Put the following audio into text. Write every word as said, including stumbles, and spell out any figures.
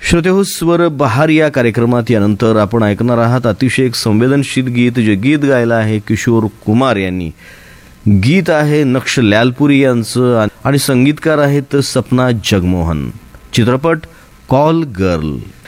श्रोतेहो, स्वर बहार या कार्यक्रमात यानंतर आपण ऐकणार आहात अतिशय एक संवेदनशील गीत, जे गीत गायलं आहे किशोर कुमार यांनी. गीत आहे नक्ष लॅलपुरी यांचं आणि संगीतकार आहेत सपना जगमोहन. चित्रपट कॉल गर्ल.